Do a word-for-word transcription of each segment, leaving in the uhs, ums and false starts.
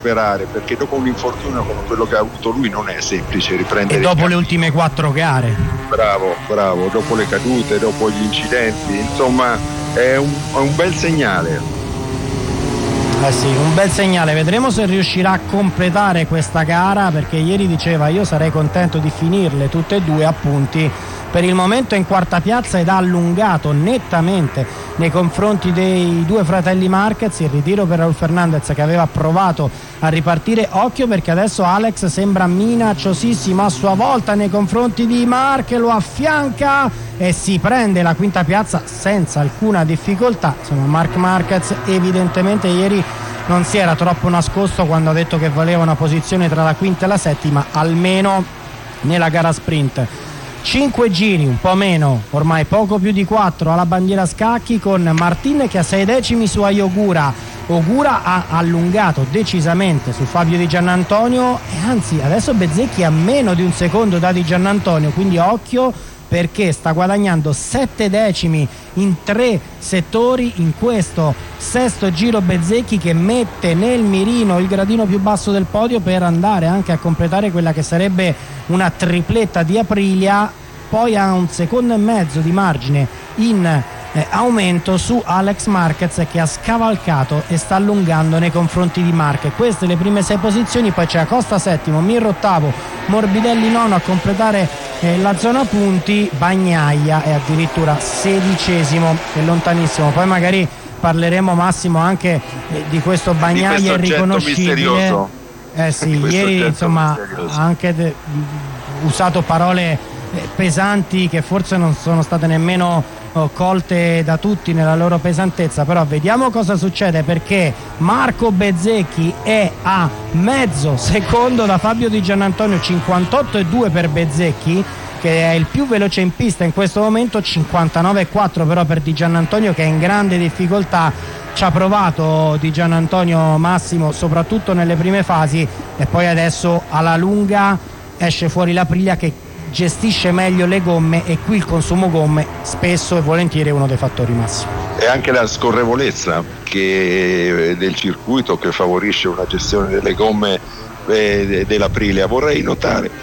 recuperare, perché dopo un infortunio come quello che ha avuto lui non è semplice riprendere. E dopo le ultime quattro gare. Bravo, bravo, dopo le cadute, dopo gli incidenti, insomma è un, è un bel segnale. Eh sì, un bel segnale, vedremo se riuscirà a completare questa gara, perché ieri diceva io sarei contento di finirle tutte e due a punti. Per il momento è in quarta piazza ed ha allungato nettamente nei confronti dei due fratelli Marquez. Il ritiro per Raul Fernandez, che aveva provato a ripartire. Occhio, perché adesso Alex sembra minacciosissimo a sua volta nei confronti di Marc, lo affianca e si prende la quinta piazza senza alcuna difficoltà. Insomma, Marc Marquez evidentemente ieri non si era troppo nascosto quando ha detto che voleva una posizione tra la quinta e la settima, almeno nella gara sprint. Cinque giri, un po' meno, ormai poco più di quattro alla bandiera scacchi, con Martin che ha sei decimi su Ayogura. Ogura ha allungato decisamente su Fabio Di Giannantonio e anzi adesso Bezzecchi a meno di un secondo da Di Giannantonio, quindi occhio, perché sta guadagnando sette decimi in tre settori in questo sesto giro Bezzecchi, che mette nel mirino il gradino più basso del podio per andare anche a completare quella che sarebbe una tripletta di Aprilia. Poi ha un secondo e mezzo di margine in eh, aumento su Alex Marquez, che ha scavalcato e sta allungando nei confronti di Marquez. Queste le prime sei posizioni, poi c'è Acosta settimo, Mir ottavo, Morbidelli nono a completare eh, la zona punti, Bagnaia è addirittura sedicesimo, è lontanissimo. Poi magari parleremo, Massimo, anche eh, di questo Bagnaia irriconoscibile. Misterioso. Eh sì, ieri insomma ha anche de- usato parole eh, pesanti che forse non sono state nemmeno oh, colte da tutti nella loro pesantezza. Però vediamo cosa succede, perché Marco Bezzecchi è a mezzo secondo da Fabio Di Giannantonio, cinquantotto e due per Bezzecchi, che è il più veloce in pista in questo momento, cinquantanove e quattro però per Di Giannantonio, che è in grande difficoltà. Ci ha provato Di Giannantonio, Massimo, soprattutto nelle prime fasi, e poi adesso alla lunga esce fuori l'Aprilia che gestisce meglio le gomme, e qui il consumo gomme spesso e volentieri è uno dei fattori, Massimo. E anche la scorrevolezza che, del circuito, che favorisce una gestione delle gomme eh, dell'Aprilia. Vorrei notare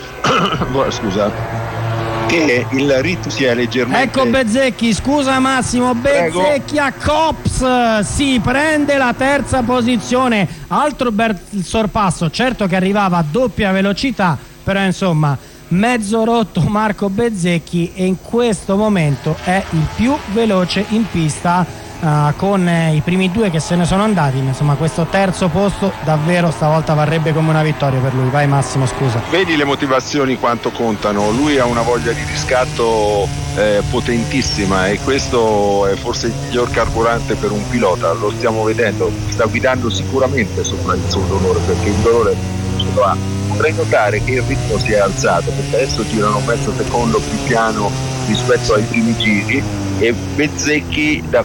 scusa che il ritmo sia leggermente. Ecco Bezzecchi, scusa Massimo, Bezzecchi Prego. A Cops si prende la terza posizione, altro bel sorpasso, certo che arrivava a doppia velocità, però insomma mezzo rotto Marco Bezzecchi, e in questo momento è il più veloce in pista. Uh, con eh, i primi due che se ne sono andati, insomma questo terzo posto davvero stavolta varrebbe come una vittoria per lui. Vai Massimo, scusa. Vedi le motivazioni quanto contano, lui ha una voglia di riscatto eh, potentissima, e questo è forse il miglior carburante per un pilota. Lo stiamo vedendo, sta guidando sicuramente sopra il suo dolore, perché il dolore ce lo ha. Vorrei notare che il ritmo si è alzato, perché adesso girano mezzo secondo più piano rispetto ai primi giri, e Bezzecchi da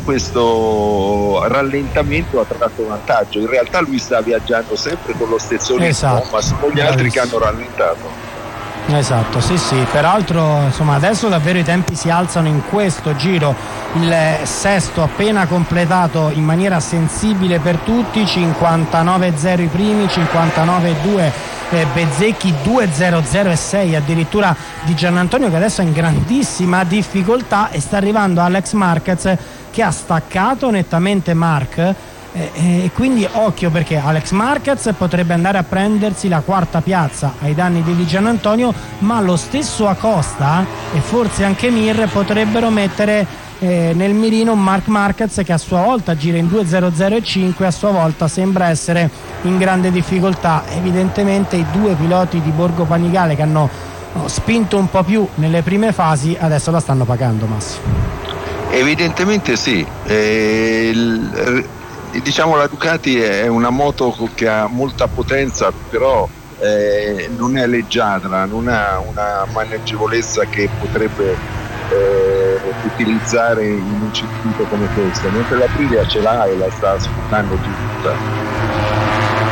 questo rallentamento ha tratto vantaggio. In realtà lui sta viaggiando sempre con lo stesso ritmo, esatto, ma sono gli altri che hanno rallentato. Esatto, sì sì, peraltro insomma adesso davvero i tempi si alzano in questo giro, il sesto appena completato in maniera sensibile per tutti, cinquantanove e zero i primi, cinquantanove e due eh, Bezzecchi, due zero zero e sei addirittura Di Giannantonio, che adesso è in grandissima difficoltà, e sta arrivando Alex Marquez che ha staccato nettamente Marc. E eh, quindi occhio, perché Alex Marquez potrebbe andare a prendersi la quarta piazza ai danni di Di Giannantonio, ma lo stesso Acosta e forse anche Mir potrebbero mettere eh, nel mirino Marc Marquez, che a sua volta gira in due zero zero e cinque, a sua volta sembra essere in grande difficoltà. Evidentemente i due piloti di Borgo Panigale, che hanno oh, spinto un po' più nelle prime fasi, adesso la stanno pagando, Massimo. Evidentemente sì. Eh, il... Diciamo la Ducati è una moto che ha molta potenza, però eh, non è leggiadra, non ha una maneggevolezza che potrebbe eh, utilizzare in un circuito come questo, mentre l'Aprilia ce l'ha e la sta sfruttando tutta.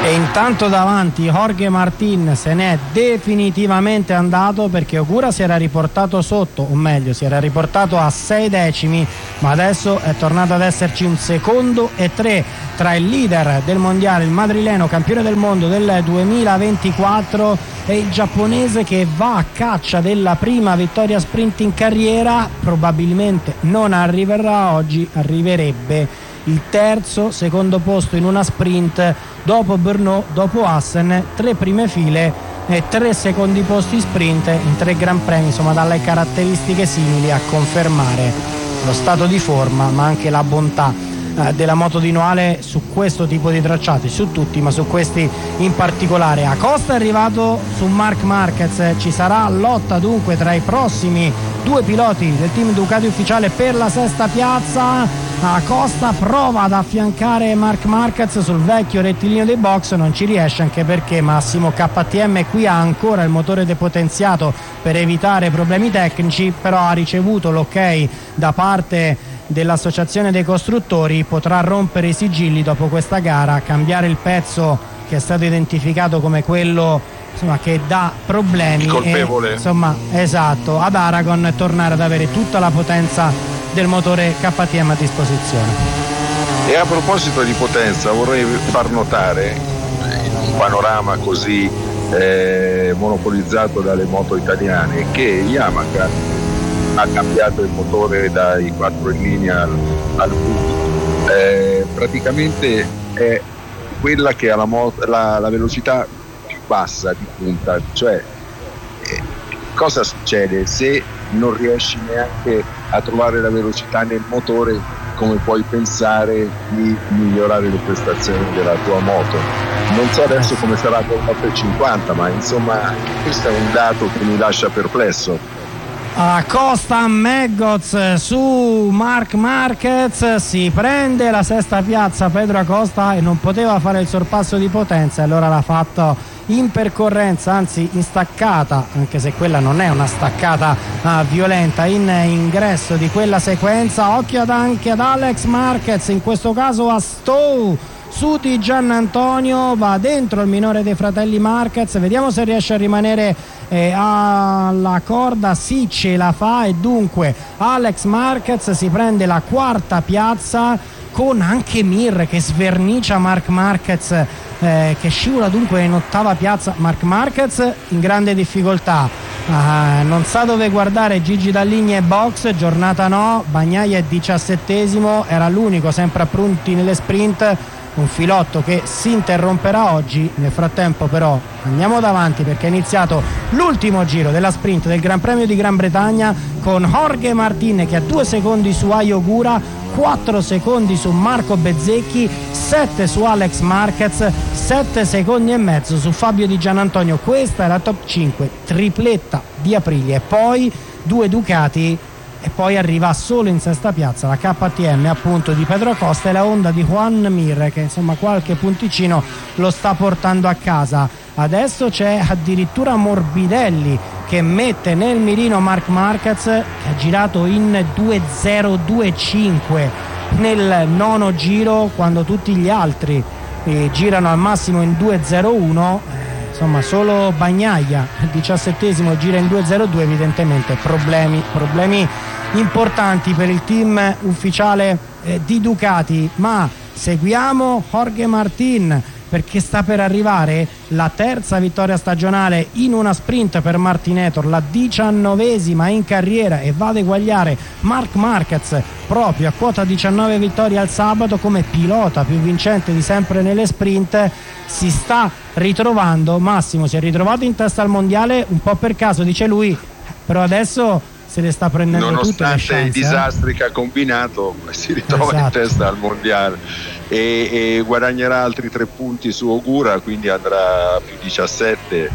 E intanto davanti Jorge Martin se n'è definitivamente andato, perché Ogura si era riportato sotto, o meglio si era riportato a sei decimi, ma adesso è tornato ad esserci un secondo e tre tra il leader del mondiale, il madrileno campione del mondo del duemilaventiquattro, e il giapponese che va a caccia della prima vittoria sprint in carriera. Probabilmente non arriverà oggi, arriverebbe il terzo secondo posto in una sprint dopo Brno, dopo Assen, tre prime file e tre secondi posti sprint in tre gran premi, insomma dalle caratteristiche simili a confermare lo stato di forma ma anche la bontà eh, della moto di Noale su questo tipo di tracciati, su tutti ma su questi in particolare. Acosta è arrivato su Marc Marquez, ci sarà lotta dunque tra i prossimi due piloti del team Ducati ufficiale per la sesta piazza. Acosta prova ad affiancare Marc Marquez sul vecchio rettilineo dei box, non ci riesce, anche perché Massimo K T M qui ha ancora il motore depotenziato per evitare problemi tecnici, però ha ricevuto l'ok da parte dell'associazione dei costruttori, potrà rompere i sigilli dopo questa gara, cambiare il pezzo che è stato identificato come quello insomma che dà problemi, colpevole. E, insomma esatto, ad Aragon tornare ad avere tutta la potenza del motore K T M a disposizione. E a proposito di potenza, vorrei far notare in un panorama così eh, monopolizzato dalle moto italiane che Yamaha ha cambiato il motore dai quattro in linea al, al V. Eh, praticamente è quella che ha la, mot- la, la velocità più bassa di punta, cioè eh, cosa succede se non riesci neanche a trovare la velocità nel motore? Come puoi pensare di migliorare le prestazioni della tua moto? Non so adesso come sarà con l'ottocentocinquanta, ma insomma questo è un dato che mi lascia perplesso. Acosta Meggoz su Marc Marquez, si prende la sesta piazza Pedro Acosta e non poteva fare il sorpasso di potenza, e allora l'ha fatto in percorrenza, anzi in staccata, anche se quella non è una staccata uh, violenta, in ingresso di quella sequenza. Occhio ad anche ad Alex Marquez, in questo caso a Stowe su di Giannantonio, va dentro il minore dei fratelli Marquez, vediamo se riesce a rimanere eh, alla corda. Sì, ce la fa, e dunque Alex Marquez si prende la quarta piazza, con anche Mir che svernicia Marc Marquez, eh, che scivola dunque in ottava piazza. Marc Marquez in grande difficoltà, ah, non sa dove guardare Gigi Dall'Igna e box, giornata no, Bagnaia è diciassettesimo, era l'unico sempre a punti nelle sprint, un filotto che si interromperà oggi. Nel frattempo però andiamo davanti, perché è iniziato l'ultimo giro della sprint del Gran Premio di Gran Bretagna, con Jorge Martin che ha due secondi su Ai Ogura, quattro secondi su Marco Bezzecchi, sette su Alex Marquez, sette secondi e mezzo su Fabio Di Giannantonio. Questa è la top cinque, tripletta di Aprilia e poi due Ducati, e poi arriva solo in sesta piazza la K T M appunto di Pedro Acosta e la Honda di Juan Mir, che insomma qualche punticino lo sta portando a casa. Adesso c'è addirittura Morbidelli che mette nel mirino Marc Marquez, che ha girato in due zero due cinque nel nono giro, quando tutti gli altri eh, girano al massimo in due zero uno. eh, insomma solo Bagnaia, il diciassettesimo, gira in due zero due. Evidentemente problemi problemi importanti per il team ufficiale eh, di Ducati, ma seguiamo Jorge Martin, perché sta per arrivare la terza vittoria stagionale in una sprint per Martinator, la diciannovesima in carriera, e va ad eguagliare Marc Marquez proprio a quota diciannove vittorie al sabato come pilota più vincente di sempre nelle sprint. Si sta ritrovando, Massimo si è ritrovato in testa al mondiale un po' per caso, dice lui, però adesso se le sta prendendo tutte le chance. Nonostante i disastri eh? che ha combinato, si ritrova esatto. in testa al mondiale e, e guadagnerà altri tre punti su Ogura, quindi andrà a più diciassette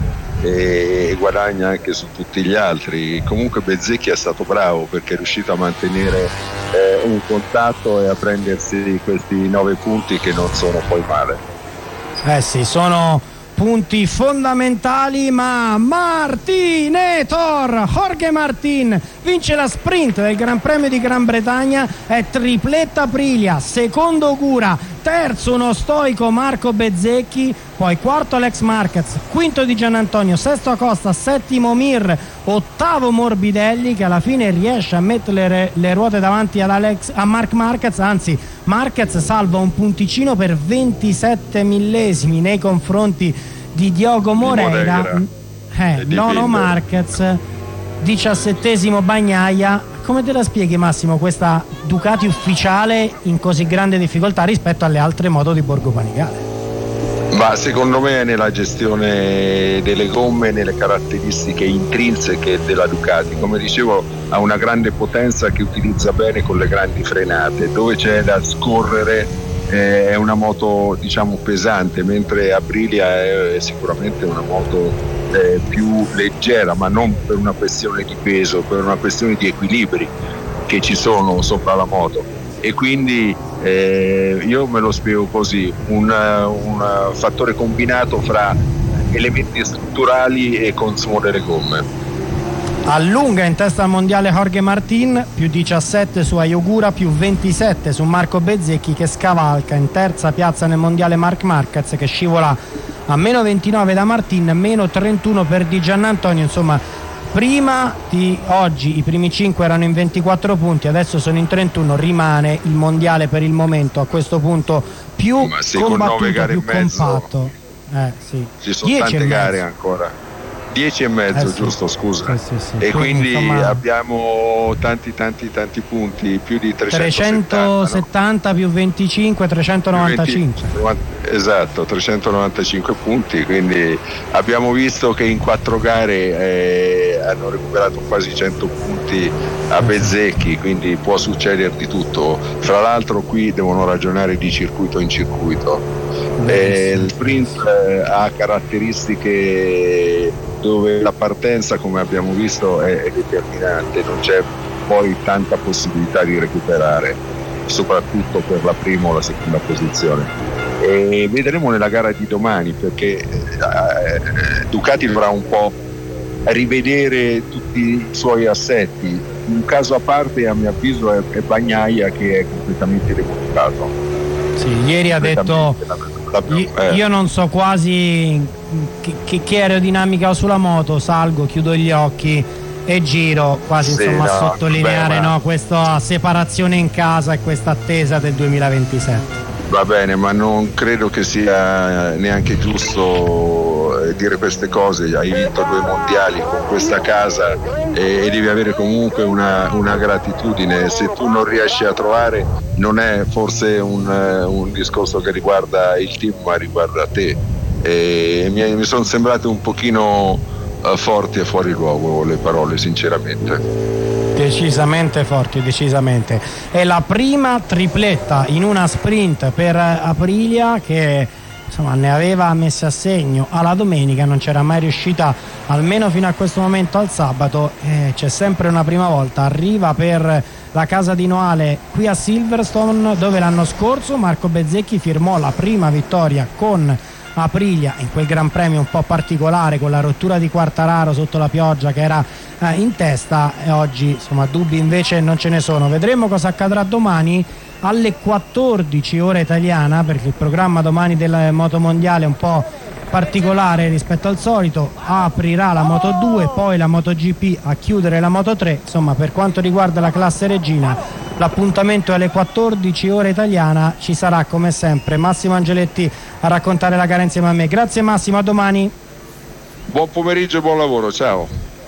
e guadagna anche su tutti gli altri. Comunque Bezzecchi è stato bravo, perché è riuscito a mantenere eh, un contatto e a prendersi questi nove punti, che non sono poi male. Eh sì, sono punti fondamentali, ma Martinator, Jorge Martin vince la sprint del Gran Premio di Gran Bretagna, è tripletta Aprilia, secondo Ogura, terzo uno stoico Marco Bezzecchi, poi quarto Alex Marquez, quinto Di Giannantonio, sesto Acosta, settimo Mir, ottavo Morbidelli, che alla fine riesce a mettere le, le ruote davanti ad Alex, a Marc Marquez, anzi Marquez salva un punticino per ventisette millesimi nei confronti di Diogo Moreira, eh, nono Marquez, diciassettesimo Bagnaia. Come te la spieghi, Massimo, questa Ducati ufficiale in così grande difficoltà rispetto alle altre moto di Borgo Panigale? Ma secondo me nella gestione delle gomme, nelle caratteristiche intrinseche della Ducati. Come dicevo, ha una grande potenza che utilizza bene con le grandi frenate, dove c'è da scorrere eh, è una moto, diciamo, pesante, mentre Aprilia è, è sicuramente una moto eh, più leggera, ma non per una questione di peso, per una questione di equilibri che ci sono sopra la moto. E quindi eh, io me lo spiego così, un, un fattore combinato fra elementi strutturali e consumo delle gomme. Allunga in testa al mondiale Jorge Martin, più diciassette su Ayogura, più ventisette su Marco Bezzecchi, che scavalca in terza piazza nel mondiale Marc Marquez, che scivola a meno ventinove da Martin, meno trentuno per Di Giannantonio. Insomma, prima di oggi i primi cinque erano in ventiquattro punti, adesso sono in trentuno, rimane il mondiale per il momento a questo punto più combattuto, più compatto. Eh, sì. Ci sono tante gare ancora. dieci e mezzo, eh sì. Giusto, scusa. Sì, sì, sì. E quindi, quindi insomma, abbiamo tanti tanti tanti punti, più di trecentosettanta, trecentosettanta, no? Più venticinque, trecentonovantacinque. venti, esatto, trecentonovantacinque punti, quindi abbiamo visto che in quattro gare eh, hanno recuperato quasi cento punti a Bezzecchi, quindi può succedere di tutto. Fra l'altro qui devono ragionare di circuito in circuito. Eh, il sprint eh, ha caratteristiche dove la partenza, come abbiamo visto, è, è determinante, non c'è poi tanta possibilità di recuperare, soprattutto per la prima o la seconda posizione. E vedremo nella gara di domani, perché eh, Ducati dovrà un po' rivedere tutti i suoi assetti. Un caso a parte, a mio avviso, è, è Bagnaia, che è completamente demontato. Sì, ieri ha detto io, io non so quasi che, che, che aerodinamica ho sulla moto, salgo, chiudo gli occhi e giro, quasi sì, insomma no, a sottolineare beh, ma... no, questa separazione in casa e questa attesa del duemilaventisette. Va bene, ma non credo che sia neanche giusto dire queste cose. Hai vinto due mondiali con questa casa e, e devi avere comunque una, una gratitudine. Se tu non riesci a trovare, non è forse un, un discorso che riguarda il team, ma riguarda te. E mi, mi sono sembrate un pochino uh, forti e fuori luogo le parole, sinceramente. Decisamente forti, decisamente. È la prima tripletta in una sprint per Aprilia, che insomma ne aveva messe a segno alla domenica, non c'era mai riuscita almeno fino a questo momento al sabato. Eh, c'è sempre una prima volta. Arriva per la casa di Noale qui a Silverstone, dove l'anno scorso Marco Bezzecchi firmò la prima vittoria con Aprilia in quel Gran Premio un po' particolare, con la rottura di Quartararo sotto la pioggia che era eh, in testa. E oggi insomma dubbi invece non ce ne sono. Vedremo cosa accadrà domani alle quattordici ora italiana, perché il programma domani del motomondiale è un po' particolare rispetto al solito. Aprirà la Moto due, poi la MotoGP a chiudere la Moto tre. Insomma, per quanto riguarda la classe regina, l'appuntamento è alle quattordici ora italiana. Ci sarà come sempre Massimo Angeletti a raccontare la gara insieme a me. Grazie Massimo, a domani. Buon pomeriggio e buon lavoro, ciao.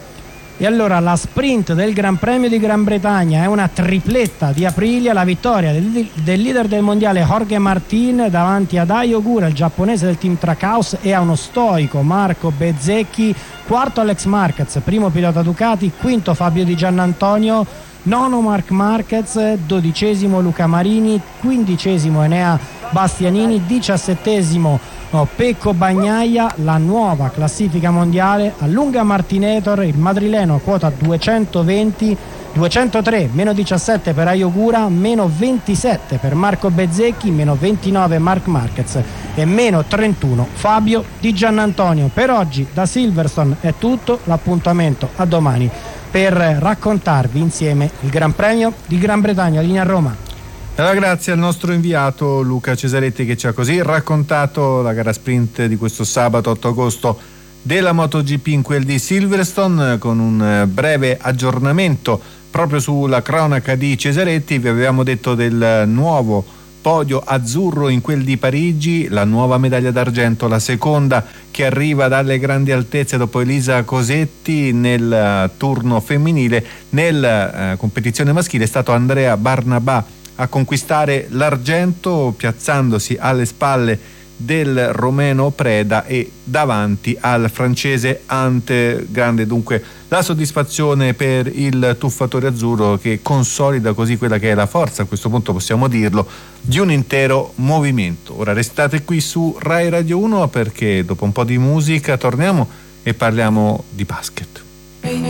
E allora la sprint del Gran Premio di Gran Bretagna è una tripletta di Aprilia, la vittoria del, del leader del mondiale Jorge Martin davanti ad Ai Ogura, il giapponese del team Trackhouse, e a uno stoico Marco Bezzecchi, quarto Alex Marquez, primo pilota Ducati, quinto Fabio Di Giannantonio, nono Marc Marquez, dodicesimo Luca Marini, quindicesimo Enea Bastianini, diciassettesimo Pecco Bagnaia. La nuova classifica mondiale: allunga Martinator, il madrileno a quota duecentoventi, duecentotre, meno diciassette per Ayogura, meno ventisette per Marco Bezzecchi, meno ventinove Marc Marquez e meno trentuno Fabio Di Giannantonio. Per oggi da Silverstone è tutto, l'appuntamento a domani per raccontarvi insieme il Gran Premio di Gran Bretagna. Linea a Roma. Allora, grazie al nostro inviato Luca Cesaretti che ci ha così raccontato la gara sprint di questo sabato otto agosto della MotoGP in quel di Silverstone, con un breve aggiornamento proprio sulla cronaca di Cesaretti. Vi avevamo detto del nuovo podio azzurro in quel di Parigi, la nuova medaglia d'argento, la seconda che arriva dalle grandi altezze dopo Elisa Cosetti. Nel turno femminile, nella uh, competizione maschile, è stato Andrea Barnabà a conquistare l'argento, piazzandosi alle spalle del romeno Preda e davanti al francese Ante. Grande dunque la soddisfazione per il tuffatore azzurro, che consolida così quella che è la forza, a questo punto possiamo dirlo, di un intero movimento. Ora restate qui su Rai Radio uno, perché dopo un po' di musica torniamo e parliamo di basket.